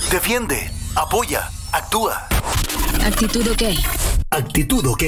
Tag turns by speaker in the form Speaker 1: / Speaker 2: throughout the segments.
Speaker 1: defiende, apoya, actúa.
Speaker 2: Actitud OK.
Speaker 1: Actitud OK.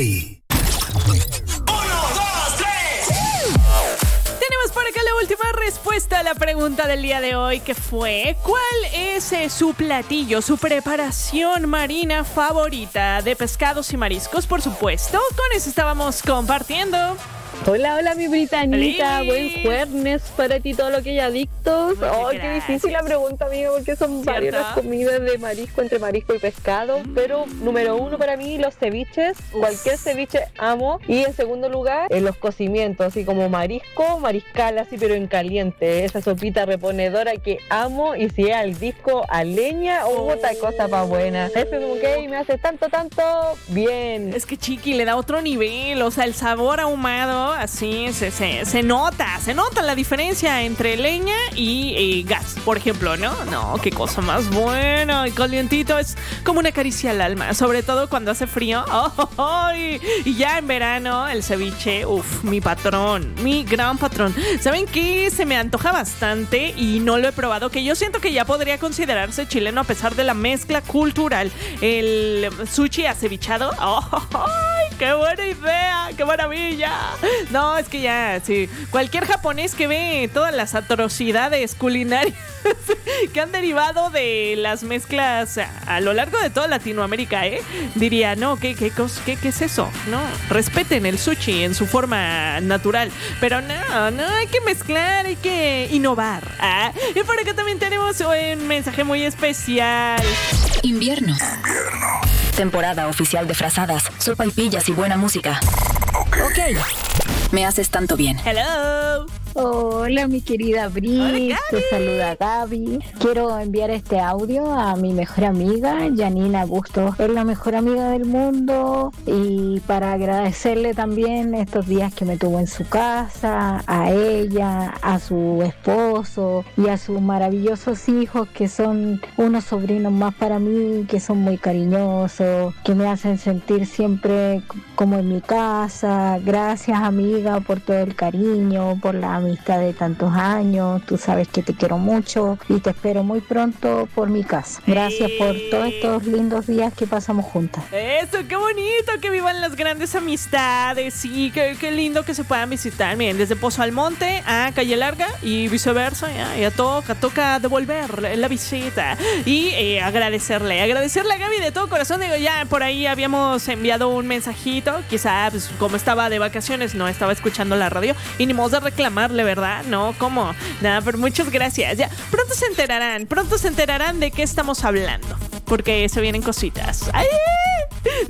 Speaker 3: Tenemos por acá la última respuesta a la pregunta del día de hoy, que fue: ¿cuál es su platillo, su preparación marina favorita de pescados y mariscos? Por supuesto, con eso estábamos compartiendo.
Speaker 4: Hola, mi Britanita.
Speaker 3: ¡Hola!
Speaker 4: Buen jueves para ti, todo lo que hay adictos. Qué difícil la pregunta, amigo, porque son varias las comidas de marisco, entre marisco y pescado. Pero número uno para mí, los ceviches. Cualquier ceviche amo. Y en segundo lugar, los cocimientos, así como marisco, mariscal, así pero en caliente. Esa sopita reponedora que amo. Y si es al disco, a leña, otra cosa pa' buena. Ese como que me hace tanto, bien.
Speaker 3: Es que Chiqui le da otro nivel, o sea, el sabor ahumado, así se nota la diferencia entre leña y gas, por ejemplo, ¿no? No, qué cosa más buena. Y calientito es como una caricia al alma, sobre todo cuando hace frío. Y ya en verano, el ceviche, mi patrón, mi gran patrón. ¿Saben qué? Se me antoja bastante y no lo he probado, que yo siento que ya podría considerarse chileno a pesar de la mezcla cultural. El sushi acevichado. ¡Ay, qué buena idea! ¡Qué maravilla! No, es que ya, sí. Cualquier japonés que ve todas las atrocidades culinarias que han derivado de las mezclas a lo largo de toda Latinoamérica, diría, no, ¿qué es eso? No, respeten el sushi en su forma natural. Pero no, hay que mezclar, hay que innovar. Y por acá también tenemos un mensaje muy especial.
Speaker 2: Invierno. Temporada oficial de frazadas, sopaipillas y buena música. OK. Me haces tanto bien.
Speaker 3: Hello.
Speaker 5: Hola, mi querida Bri, te saluda Gaby. Quiero enviar este audio a mi mejor amiga, Janina Augusto. Es la mejor amiga del mundo, y para agradecerle también estos días que me tuvo en su casa, a ella, a su esposo y a sus maravillosos hijos, que son unos sobrinos más para mí, que son muy cariñosos, que me hacen sentir siempre como en mi casa. Gracias, amiga, por todo el cariño, por la amistad de tantos años. Tú sabes que te quiero mucho y te espero muy pronto por mi casa. Gracias por todos estos lindos días que pasamos juntas.
Speaker 3: Eso, qué bonito que vivan las grandes amistades. Sí, qué lindo que se puedan visitar. Miren, desde Pozo al Monte a Calle Larga y viceversa. Ya toca devolver la visita y agradecerle a Gaby de todo corazón. Digo, ya por ahí habíamos enviado un mensajito. Quizá, pues, como estaba de vacaciones, no estaba escuchando la radio y ni modo de reclamarle, ¿verdad? No, ¿cómo? Nada, pero muchas gracias. Ya, pronto se enterarán de qué estamos hablando, porque se vienen cositas. ¡Ay!